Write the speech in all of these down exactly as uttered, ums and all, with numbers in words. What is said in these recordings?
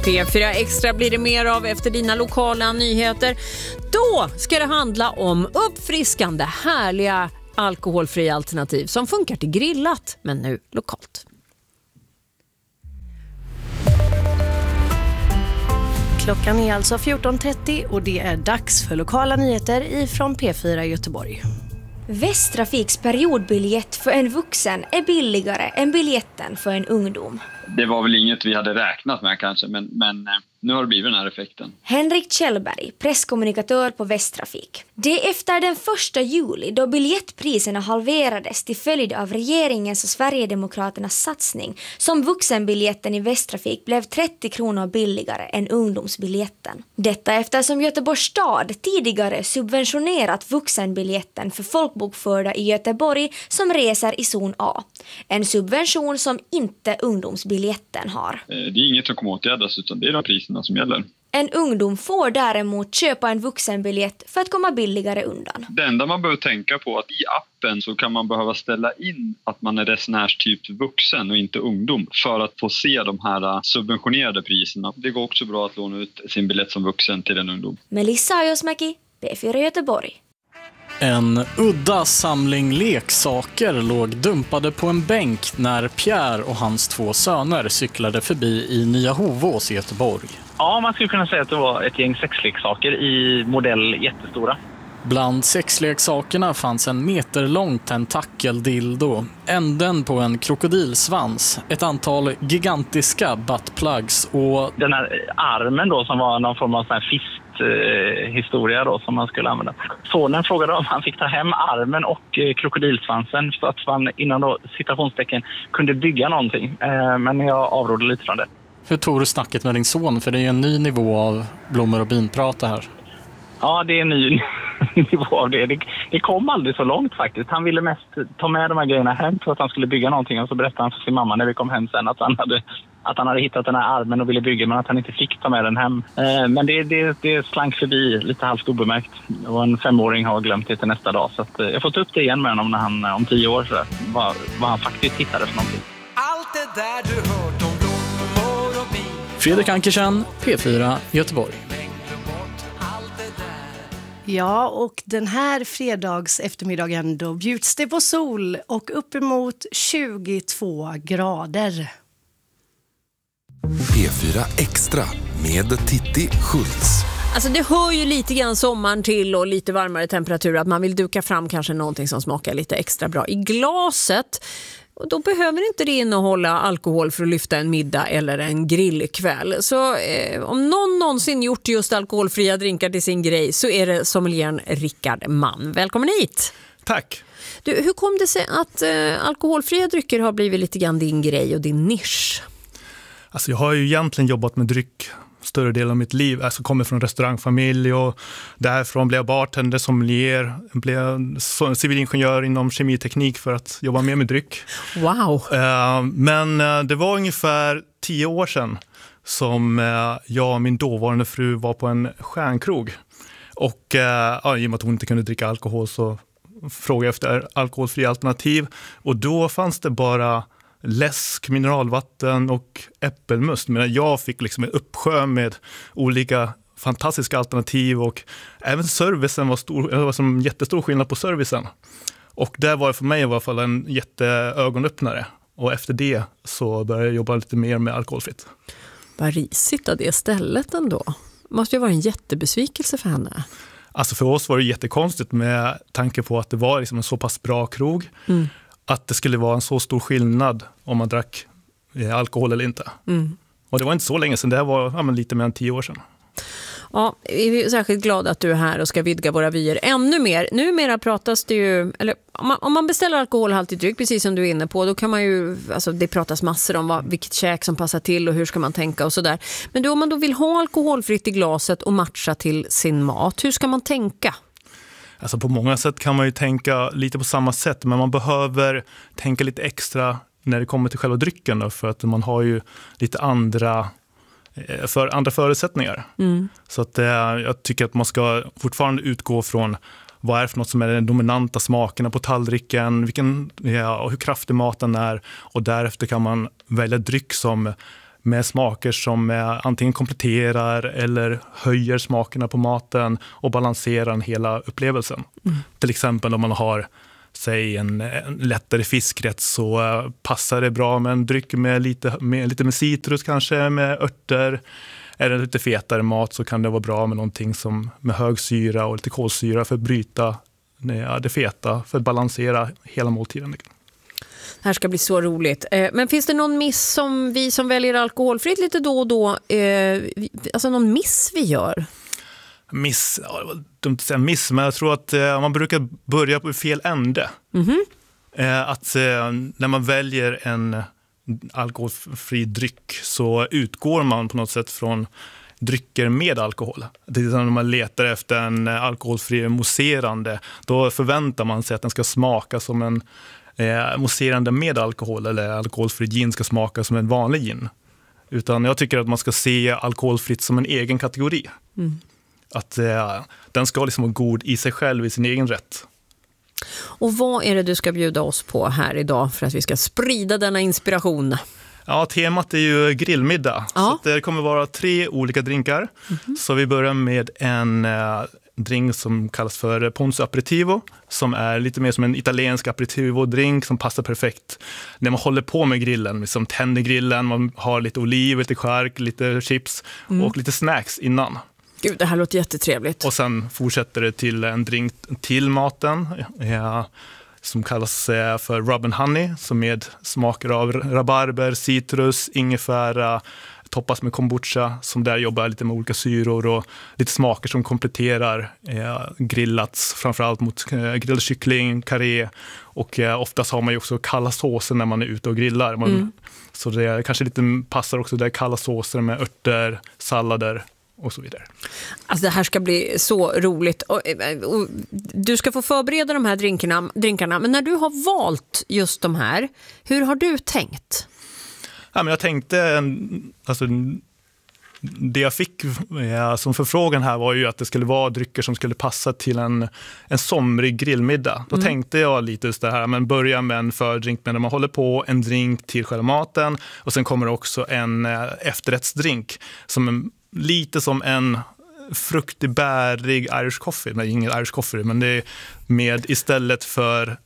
P fyra Extra blir det mer av efter dina lokala nyheter. Då ska det handla om uppfriskande, härliga alkoholfria alternativ som funkar till grillat, men nu lokalt. Klockan är alltså fjorton trettio och det är dags för lokala nyheter ifrån P fyra Göteborg. Västtrafiks periodbiljett för en vuxen är billigare än biljetten för en ungdom. Det var väl inget vi hade räknat med kanske, men, men nu har det blivit den här effekten. Henrik Kjellberg, presskommunikatör på Västtrafik. Det är efter den första juli då biljettpriserna halverades till följd av regeringens och Sverigedemokraternas satsning som vuxenbiljetten i Västtrafik blev trettio kronor billigare än ungdomsbiljetten. Detta eftersom Göteborgs stad tidigare subventionerat vuxenbiljetten för folkbokförda i Göteborg som reser i zon A. En subvention som inte ungdomsbiljetten har. Det är inget som kommer åtgärdas, utan det är de priserna som gäller. En ungdom får däremot köpa en vuxenbiljett för att komma billigare undan. Det enda man behöver tänka på är att i appen så kan man behöva ställa in att man är resenärstyp vuxen och inte ungdom för att få se de här subventionerade priserna. Det går också bra att låna ut sin biljett som vuxen till en ungdom. Melissa Ajosmäki, P fyra Göteborg. En udda samling leksaker låg dumpade på en bänk när Pierre och hans två söner cyklade förbi i Nya Hovås i Göteborg. Ja, man skulle kunna säga att det var ett gäng sexleksaker i modell jättestora. Bland sexleksakerna fanns en meterlång tentakeldildo, änden på en krokodilsvans, ett antal gigantiska buttplugs och den här armen då som var någon form av sån här fisthistoria då som man skulle använda. Sonen frågade om han fick ta hem armen och eh, krokodilsvansen så att man innan då citationstecken kunde bygga någonting. Eh, men jag avrådde lite från det. Hur tog du snacket med din son? För det är ju en ny nivå av blommor och binprata här. Ja, det är en ny nivå av det. det. Det kom aldrig så långt faktiskt. Han ville mest ta med de här grejerna hem för att han skulle bygga någonting. Och så berättade han för sin mamma när vi kom hem sen att han hade, att han hade hittat den här armen och ville bygga, men att han inte fick ta med den hem. Eh, men det, det, det slank förbi lite halvt obemärkt. Och en femåring har glömt det till nästa dag. Så att, eh, jag får ta upp det igen med honom när han, om tio år så där, vad, vad han faktiskt hittade för någonting. Allt det där du hört om blommor och bin. Fredrik Ankersen, P fyra Göteborg. Ja, och den här fredags eftermiddagen då bjuds det på sol och uppemot tjugotvå grader. P fyra Extra med Titti Schultz. Alltså det hör ju lite grann sommaren till och lite varmare temperatur att man vill duka fram kanske någonting som smakar lite extra bra i glaset. Och då behöver inte det innehålla alkohol för att lyfta en middag eller en grillkväll. Så eh, om någon någonsin gjort just alkoholfria drinkar till sin grej så är det sommelieren Rickard Mann. Välkommen hit! Tack! Du, hur kom det sig att eh, alkoholfria drycker har blivit lite grann din grej och din nisch? Alltså jag har ju egentligen jobbat med dryck större del av mitt liv. Alltså kommer från restaurangfamilj och därifrån blev jag bartender, sommelier, blev civilingenjör inom kemiteknik för att jobba mer med dryck. Wow! Men det var ungefär tio år sedan som jag och min dåvarande fru var på en stjärnkrog. Och ja, i och med att hon inte kunde dricka alkohol så frågade jag efter alkoholfria alternativ. Och då fanns det bara läsk, mineralvatten och äppelmust. Men jag fick liksom en uppsjö med olika fantastiska alternativ och även servicen var, stor, det var som jättestor skillnad på servicen. Och det var för mig i alla fall en jätteögonöppnare. Och efter det så började jag jobba lite mer med alkoholfritt. Vad risigt av det stället ändå. Måste ju vara en jättebesvikelse för henne. Alltså för oss var det jättekonstigt med tanke på att det var liksom en så pass bra krog. Mm. Att det skulle vara en så stor skillnad om man drack alkohol eller inte. Mm. Och det var inte så länge sedan, det här var ja, men lite mer än tio år sedan. Ja, vi är särskilt glada att du är här och ska vidga våra vyer ännu mer. Numera pratas det ju, eller om man, om man beställer alkoholhaltigt dryck, precis som du är inne på, då kan man ju, alltså det pratas massor om vad, vilket käk som passar till och hur ska man tänka och sådär. Men då, om man då vill ha alkoholfritt i glaset och matcha till sin mat, hur ska man tänka? Alltså på många sätt kan man ju tänka lite på samma sätt, men man behöver tänka lite extra när det kommer till själva drycken då, för att man har ju lite andra, för, andra förutsättningar. Mm. Så att, eh, jag tycker att man ska fortfarande utgå från vad är det för något som är den dominanta smakerna på tallriken, vilken, ja, och hur kraftig maten är, och därefter kan man välja dryck som med smaker som eh, antingen kompletterar eller höjer smakerna på maten och balanserar hela upplevelsen. Mm. Till exempel om man har säg en, en lättare fiskrätt så uh, passar det bra med en dryck med lite med, lite med citrus kanske, med örter. Är det lite fetare mat så kan det vara bra med någonting som med hög syra och lite kolsyra för att bryta ja, det feta, för att balansera hela måltiden. Det här ska bli så roligt. Men finns det någon miss som vi som väljer alkoholfritt lite då och då, alltså någon miss vi gör? Miss, ja, det var dumt att säga miss, men jag tror att eh, man brukar börja på fel ände. Mm-hmm. Eh, att eh, när man väljer en alkoholfri dryck så utgår man på något sätt från drycker med alkohol. Det är när man letar efter en alkoholfri mousserande, då förväntar man sig att den ska smaka som en eh, mousserande med alkohol, eller alkoholfri gin ska smaka som en vanlig gin. Utan jag tycker att man ska se alkoholfritt som en egen kategori. Mm. Att eh, den ska liksom vara god i sig själv, i sin egen rätt. Och vad är det du ska bjuda oss på här idag för att vi ska sprida denna inspiration? Ja, temat är ju grillmiddag. Ja. Så det kommer vara tre olika drinkar. Mm-hmm. Så vi börjar med en eh, drink som kallas för Ponzo Aperitivo, som är lite mer som en italiensk aperitivo-drink som passar perfekt när man håller på med grillen. Liksom tänder grillen, man har lite oliv, lite skärk, lite chips mm. och lite snacks innan. Gud, det här låter jättetrevligt. Och sen fortsätter det till en drink till maten ja, som kallas för Rub and Honey, som med smaker av rabarber, citrus, ingefära, toppas med kombucha, som där jobbar lite med olika syror och lite smaker som kompletterar eh, grillats, framförallt mot eh, grillad kyckling, karré, och eh, oftast har man ju också kalla såser när man är ute och grillar. Man, mm. Så det kanske lite passar också där kalla såser med örter, sallader och så vidare. Alltså det här ska bli så roligt. Och, och, du ska få förbereda de här drinkarna, drinkarna, men när du har valt just de här, hur har du tänkt? Ja, men jag tänkte, alltså, det jag fick ja, som förfrågan här var ju att det skulle vara drycker som skulle passa till en, en somrig grillmiddag. Då mm. tänkte jag lite just det här, men börja med en fördrink när man håller på, en drink till själva maten, och sen kommer också en efterrättsdrink som en, lite som en fruktig, bärig Irish coffee. Nej, ingen Irish coffee, men det är med istället för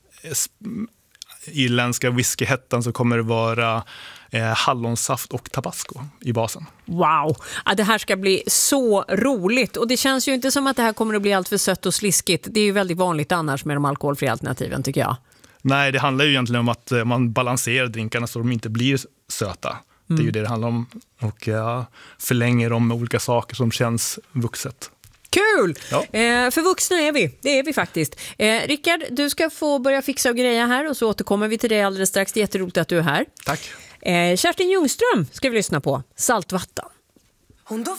irländska whiskyhettan så kommer det vara eh, hallonsaft och tabasco i basen. Wow, ja, det här ska bli så roligt, och det känns ju inte som att det här kommer att bli allt för sött och sliskigt. Det är ju väldigt vanligt annars med de alkoholfria alternativen, tycker jag. Nej, det handlar ju egentligen om att man balanserar drinkarna så de inte blir söta. Det är ju det det handlar om, och ja, förlänger dem med olika saker som känns vuxet. Kul! Ja. Eh, för vuxna är vi, det är vi faktiskt. Eh, Rickard, du ska få börja fixa och greja här, och så återkommer vi till dig alldeles strax. Det är jätteroligt att du är här. Tack. Eh, Kerstin Ljungström ska vi lyssna på, Saltvatten. Hon doftar